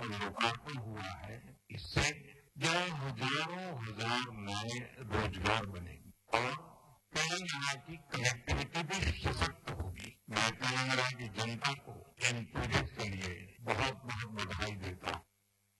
लोकार्पण हुआ है, इससे जो हजारों हजार नए रोजगार बनेंगे और तेलंगाना की कनेक्टिविटी भी सशक्त होगी। मैं तेलंगाना की जनता को इन प्रोजेक्ट के लिए बहुत बहुत बधाई देता हूँ।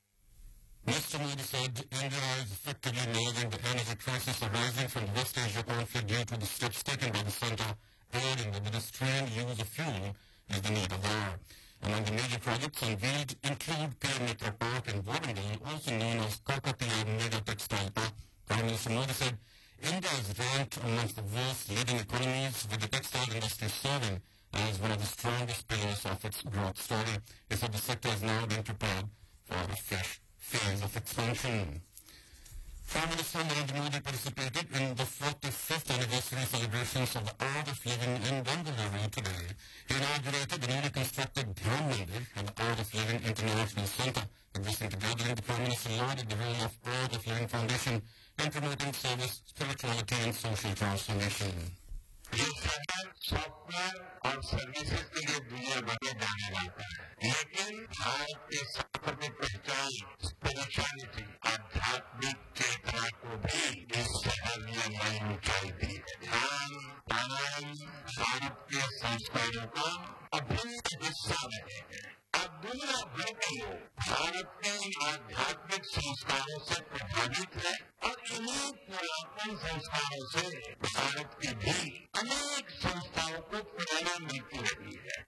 Mr. Modi said India is effectively managing the energy crisis arising from the West Asia conflict due to the steps taken by the center, adding that the restrained use of fuel is the need of the hour. Among the major projects unveiled include Pyramid Park in Warangal, also known as Kakatiya Mega Textile Park. Prime Minister Modi said India is ranked amongst the world's leading economies, with the textile industry serving as one of the strongest pillars of its growth story. He said the sector is now being prepared for a fresh phase of expansion. Prime Minister Narendra Modi participated in the 45th anniversary celebrations of the Art of Living in Bengaluru today. He inaugurated the newly constructed Dhyan Mandir and the Art of Living International Center. Addressing the gathering, the Prime Minister lauded the role of Art of Living Foundation in promoting service, spirituality and social transformation. ये software और services के लिए दुनिया भर में जाना जाता है, लेकिन भारत के सफर की पहचान स्पिरिचुअलिटी, आध्यात्मिक चेतना को भी इस शहर ने नई ऊंचाई दी है। ध्यान, प्राणायाम भारत के संस्कारों का अभिन्न हिस्सा रहे हैं। अब दुनिया भर के लोग भारत के आध्यात्मिक संस्कारों से प्रभावित है और इन्हीं पुरातन संस्कारों से भारत की भी अनेक संस्थाओं को प्रेरणा मिलती रही है।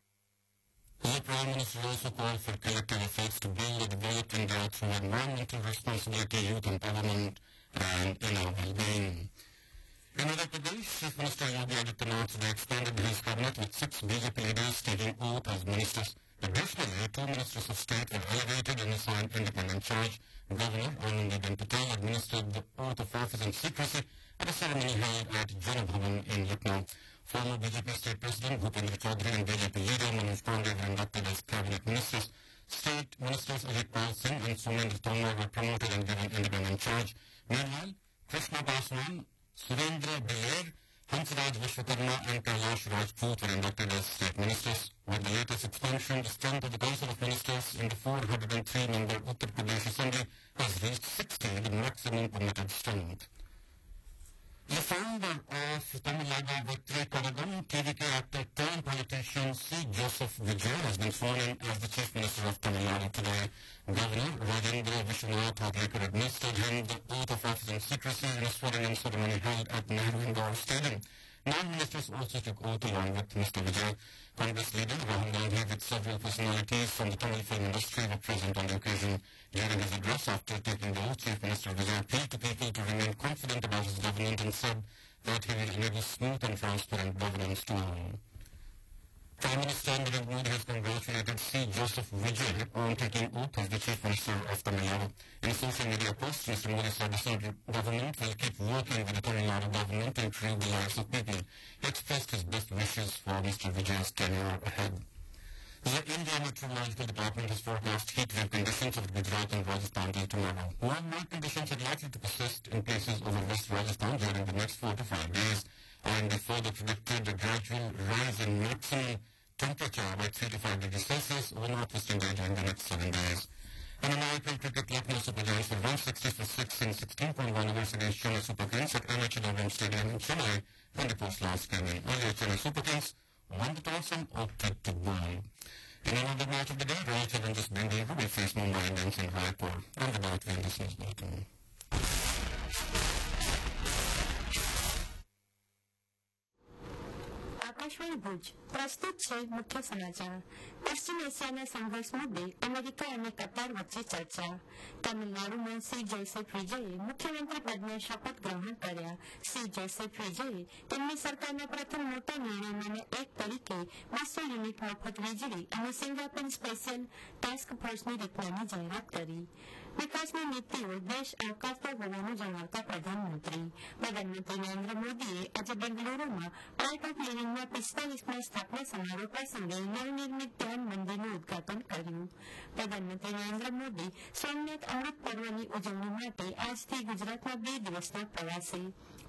The Prime Minister also called for collective efforts to build a developed India through environmental responsibility, youth empowerment, and inner well-being. In Andhra Pradesh, Chief Minister Yogi Adityanath today expanded his cabinet with 6 BJP leaders taking oath as ministers. Additionally, 2 ministers of state were elevated and assigned independent charge. Governor Anandiben Patel administered the oath of office in secrecy at a ceremony held at Jana Bhavan in Lucknow. Former BJP State President Bhupendra Chaudhary and BJP leader Manoj Pandey were inducted as cabinet ministers. State ministers Ajit Pal Singh and Somendra Tomar were promoted and given independent charge. Meanwhile, Krishna Paswan, Surendra Bayer, Hansraj Vishwakarma and Kailash Rajput were inducted as state ministers. With the latest expansion, the strength of the Council of Ministers in the 403-member Uttar Pradesh Assembly has reached 60, the maximum permitted strength. The founder of Tamil Nadu Victory Kadagam, TVK actor turned politician C. Joseph Vijay has been sworn in as the Chief Minister of Tamil Nadu today. Governor Rajendra Vishwanath Harlikar administered him the oath of office in secrecy in a swearing-in ceremony held at Nehru Indoor Stadium. 9 ministers also took oath along with Mr. Vijay. Congress leader Rahul Gandhi with several personalities from the Tamil film industry were present on the occasion. During his address after taking the oath, Chief Minister Vijay appealed to people to remain confident about his government and said that he will enable smooth and transparent governance to all. Prime Minister Narendra Modi has congratulated C. Joseph Vijay on taking oath as the Chief Minister of Tamil Nadu. In a social media post, Mr. Modi said the central government will keep working with the Tamil Nadu government to improve the lives of people. He expressed his best wishes for Mr. Vijay's tenure ahead. The Indian Meteorological Department has forecast heat wave conditions over Gujarat and Rajasthan till tomorrow. Warm conditions are likely to persist in places over West Rajasthan during the next 4 to 5 days, and they further predicted a gradual rise in maximum temperature by 3 to 5 degrees Celsius over northwest India during the next 7 days. And in IPL cricket, Lucknow Super Giants were 160 for 6 in 16.1 overs against Chennai Super Kings at NH Stadium in Chennai when they post last game in. Earlier, Chennai Super Kings won the toss and opted to bowl. In another match of the day, Royal Challengers Bengaluru will face Mumbai Indians in Raipur. And about the News Bulletin. Akashvani Bhuj પ્રસ્તુત છે મુખ્ય સમાચાર. પશ્ચિમ એશિયાના સંઘર્ષ મુદ્દે America અને કતાર વચ્ચે ચર્ચા. તમિલનાડુમાં સી જોસેફ વિજયે મુખ્યમંત્રી પદના શપથ ગ્રહણ કર્યા. સી જોસેફ વિજયે તેમની સરકારના પ્રથમ મોટા નિર્ણયમાંના એક તરીકે 200 યુનિટ મફત વીજળી અને સિંગાપુર સ્પેશિયલ ટાસ્ક ફોર્સની રચનાની જાહેરાત કરી. વિકાસની નીતિઓ દેશ આવકારતો હોવાનું જણાવતા પ્રધાનમંત્રી નરેન્દ્ર મોદીએ આજે બેંગલુરુમાં આર્ટ ઓફ લિવિંગના 45મા સ્થાપના સમારોહ પ્રસંગે નવનિર્મિત ધ્યાન મંદિરનું ઉદઘાટન કર્યું. પ્રધાનમંત્રી નરેન્દ્ર મોદી સોમનાથ અમૃત પર્વની ઉજવણી માટે આજથી ગુજરાતમાં 2 દિવસના પ્રવાસે.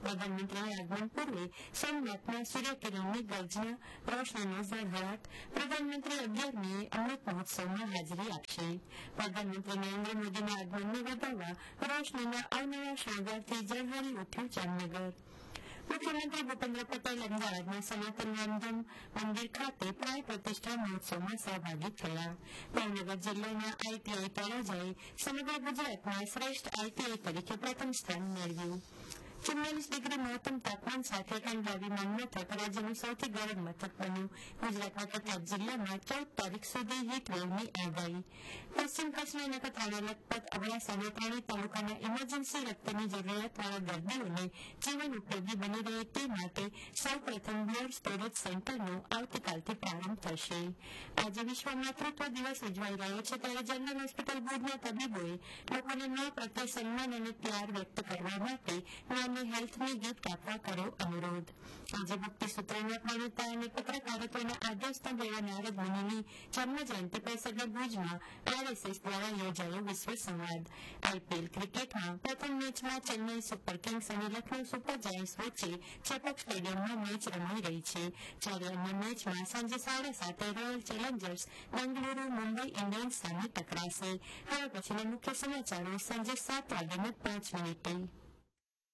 પ્રધાનમંત્રીના આગમન પૂર્વે સોમનાથમાં સૂર્યકિરણની ગર્જના, રોશનીનો ઝળહળાટ. પ્રધાનમંત્રી 11મીએ અમૃત મહોત્સવમાં હાજરી આપશે. પ્રધાનમંત્રી નરેન્દ્ર મોદીના આગમનને વધાવવા રોશનીના અવનવા શણગારથી ઝળહળી ઉઠ્યું જામનગર. મુખ્યમંત્રી ભૂપેન્દ્ર પટેલ અમદાવાદના સનાતન રામધન મંદિર ખાતે પ્રાય પ્રતિષ્ઠા મહોત્સવમાં સહભાગી થયા. ભાવનગર જિલ્લાના આઈટીઆઈ તળાજાએ સમગ્ર ગુજરાતમાં શ્રેષ્ઠ આઈટીઆઈ તરીકે પ્રથમ સ્થાન મેળવ્યું. 44 ડિગ્રી મહત્તમ તાપમાન સાથે કંડલાવી મથક રાજ્યનું સૌથી ગરમ મથક બન્યું. ગુજરાતના કેટલાક જિલ્લામાં 14 તારીખ સુધી હીટવેવની આગાહી. પશ્ચિમ કચ્છના નખત્રાણા લખપત અબડાસા અને ત્રણેય તાલુકાના ઇમરજન્સી રક્તની જરૂરિયાતવાળા દર્દીઓને જીવન ઉપયોગી બની રહે તે માટે સૌપ્રથમ બ્લડ સ્ટોરેજ સેન્ટરનો આવતીકાલથી પ્રારંભ થશે. આજે વિશ્વ માતૃત્વ દિવસ ઉજવાઈ રહ્યો છે ત્યારે જનરલ હોસ્પિટલ ભુજના તબીબોએ લોકોને મા પ્રત્યે સન્માન અને પ્યાર વ્યક્ત કરવા માટે હેલ્થની ગિફ્ટ આપવા કર્યો અનુરોધ. આજે ભક્તિ સૂત્રના પ્રણેતા અને પત્રકારત્વના આદ્યસ્તંભ એવા નારદ મુનિની જન્મજયંતિ પ્રસંગે ભુજમાં આરએસએસ દ્વારા યોજાયો વિશ્વ સંવાદ. આઈપીએલ ક્રિકેટમાં પ્રથમ મેચમાં ચેન્નઈ સુપર કિંગ્સ અને લખનઉ સુપર જાયન્ટ્સ વચ્ચે ચેપોક સ્ટેડિયમમાં મેચ રમાઈ રહી છે. જ્યારે અન્ય મેચમાં સાંજે 7:30 royal Challengers Bengaluru Mumbai Indians સામે ટકરાશે. હવે પછીના મુખ્ય સમાચારો સાંજે 7:05